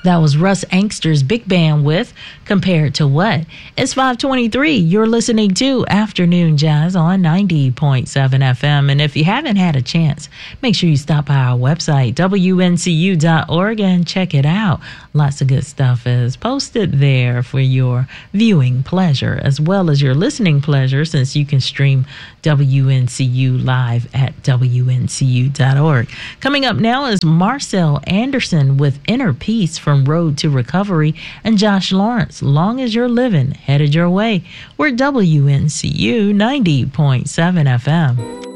That was Russ Angster's Big Band with Compared to What? It's 5:23. You're listening to Afternoon Jazz on 90.7 FM. And if you haven't had a chance, make sure you stop by our website, WNCU.org, and check it out. Lots of good stuff is posted there for your viewing pleasure as well as your listening pleasure, since you can stream WNCU live at WNCU.org. Coming up now is Marcel Anderson with Inner Peace from Road to Recovery, and Josh Lawrence, Long as You're Living, Headed Your Way. We're WNCU 90.7 FM.